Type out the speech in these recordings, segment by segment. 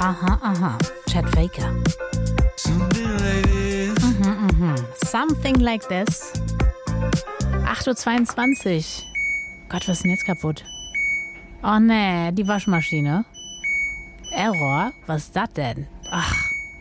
Aha. Chet Faker. Something like this. 8:22 Uhr. Gott, was ist denn jetzt kaputt? Oh nee, die Waschmaschine. Error? Was ist das denn? Ach.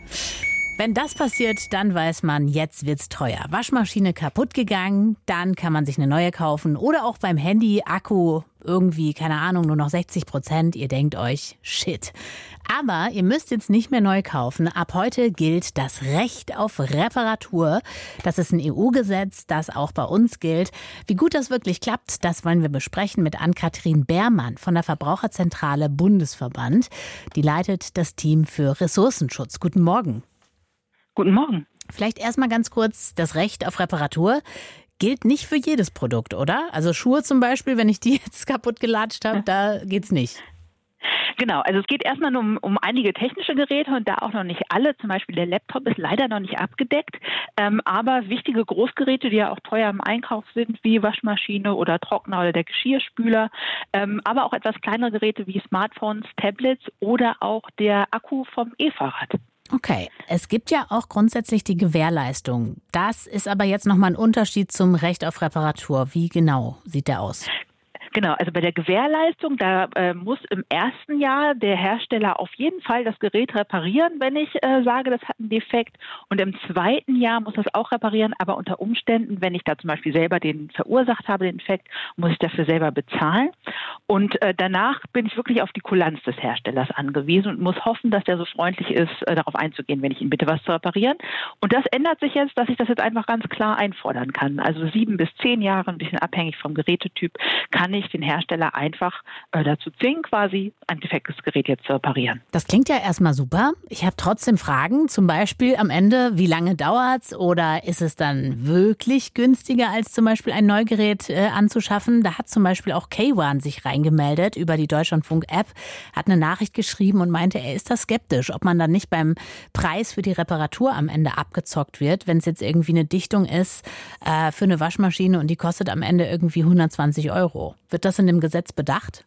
Wenn das passiert, dann weiß man, jetzt wird's teuer. Waschmaschine kaputt gegangen, dann kann man sich eine neue kaufen. Oder auch beim Handy, Akku irgendwie, keine Ahnung, nur noch 60%. Ihr denkt euch, shit. Aber ihr müsst jetzt nicht mehr neu kaufen. Ab heute gilt das Recht auf Reparatur. Das ist ein EU-Gesetz, das auch bei uns gilt. Wie gut das wirklich klappt, das wollen wir besprechen mit Ann-Kathrin Beermann von der Verbraucherzentrale Bundesverband. Die leitet das Team für Ressourcenschutz. Guten Morgen. Guten Morgen. Vielleicht erstmal ganz kurz, das Recht auf Reparatur gilt nicht für jedes Produkt, oder? Also Schuhe zum Beispiel, wenn ich die jetzt kaputt gelatscht habe, da geht's nicht. Genau, also es geht erstmal nur um einige technische Geräte und da auch noch nicht alle. Zum Beispiel der Laptop ist leider noch nicht abgedeckt. Aber wichtige Großgeräte, die ja auch teuer im Einkauf sind, wie Waschmaschine oder Trockner oder der Geschirrspüler, aber auch etwas kleinere Geräte wie Smartphones, Tablets oder auch der Akku vom E-Fahrrad. Okay, es gibt ja auch grundsätzlich die Gewährleistung. Das ist aber jetzt nochmal ein Unterschied zum Recht auf Reparatur. Wie genau sieht der aus? Genau, also bei der Gewährleistung, da muss im ersten Jahr der Hersteller auf jeden Fall das Gerät reparieren, wenn ich sage, das hat einen Defekt. Und im zweiten Jahr muss das auch reparieren, aber unter Umständen, wenn ich da zum Beispiel selber den verursacht habe, den Defekt, muss ich dafür selber bezahlen. Und danach bin ich wirklich auf die Kulanz des Herstellers angewiesen und muss hoffen, dass der so freundlich ist, darauf einzugehen, wenn ich ihn bitte, was zu reparieren. Und das ändert sich jetzt, dass ich das jetzt einfach ganz klar einfordern kann. Also 7 bis 10 Jahre, ein bisschen abhängig vom Gerätetyp, kann ich den Hersteller einfach dazu zwingen, quasi ein defektes Gerät jetzt zu reparieren. Das klingt ja erstmal super. Ich habe trotzdem Fragen, zum Beispiel am Ende, wie lange dauert's oder ist es dann wirklich günstiger, als zum Beispiel ein Neugerät anzuschaffen? Da hat zum Beispiel auch K1 sich reingemeldet über die Deutschlandfunk-App, hat eine Nachricht geschrieben und meinte, er ist da skeptisch, ob man dann nicht beim Preis für die Reparatur am Ende abgezockt wird, wenn es jetzt irgendwie eine Dichtung ist für eine Waschmaschine und die kostet am Ende irgendwie 120 €. Wird das in dem Gesetz bedacht?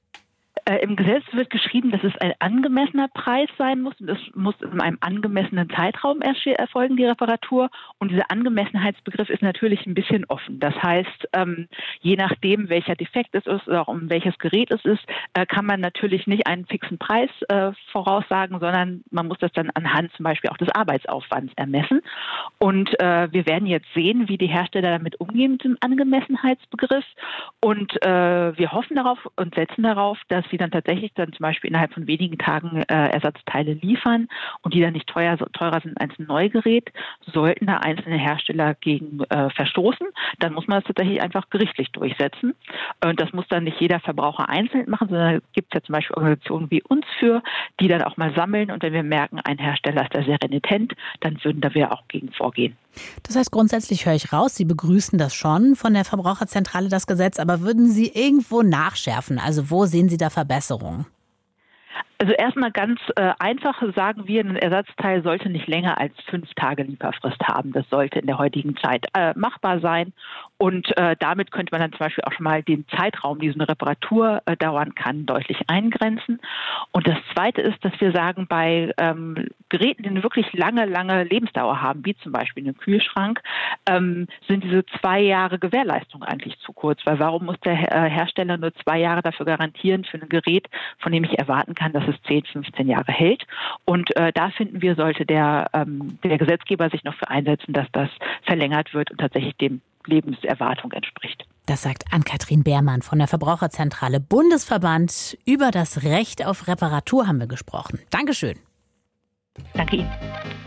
Im Gesetz wird geschrieben, dass es ein angemessener Preis sein muss und es muss in einem angemessenen Zeitraum erfolgen, die Reparatur. Und dieser Angemessenheitsbegriff ist natürlich ein bisschen offen. Das heißt, je nachdem, welcher Defekt es ist oder um welches Gerät es ist, kann man natürlich nicht einen fixen Preis voraussagen, sondern man muss das dann anhand zum Beispiel auch des Arbeitsaufwands ermessen. Und wir werden jetzt sehen, wie die Hersteller damit umgehen mit dem Angemessenheitsbegriff. Und wir hoffen darauf und setzen darauf, dass sie dann tatsächlich dann zum Beispiel innerhalb von wenigen Tagen Ersatzteile liefern und die dann nicht teurer sind als ein Neugerät. Sollten da einzelne Hersteller gegen verstoßen, dann muss man das tatsächlich einfach gerichtlich durchsetzen. Und das muss dann nicht jeder Verbraucher einzeln machen, sondern da gibt es ja zum Beispiel Organisationen wie uns für, die dann auch mal sammeln. Und wenn wir merken, ein Hersteller ist da sehr renitent, dann würden da wir auch gegen vorgehen. Das heißt, grundsätzlich höre ich raus, Sie begrüßen das schon von der Verbraucherzentrale, das Gesetz, aber würden Sie irgendwo nachschärfen? Also wo sehen Sie da Verbesserungen? Also erstmal ganz einfach sagen wir, ein Ersatzteil sollte nicht länger als 5 Tage Lieferfrist haben. Das sollte in der heutigen Zeit machbar sein. Und damit könnte man dann zum Beispiel auch schon mal den Zeitraum, die so eine Reparatur dauern kann, deutlich eingrenzen. Und das Zweite ist, dass wir sagen, bei Geräten, die eine wirklich lange Lebensdauer haben, wie zum Beispiel einen Kühlschrank, sind diese 2 Jahre Gewährleistung eigentlich zu kurz. Weil warum muss der Hersteller nur 2 Jahre dafür garantieren für ein Gerät, von dem ich erwarten kann, dass es 10, 15 Jahre hält. Und da finden wir, sollte der Gesetzgeber sich noch für einsetzen, dass das verlängert wird und tatsächlich dem Lebenserwartung entspricht. Das sagt Ann-Kathrin Beermann von der Verbraucherzentrale Bundesverband. Über das Recht auf Reparatur haben wir gesprochen. Dankeschön. Danke Ihnen.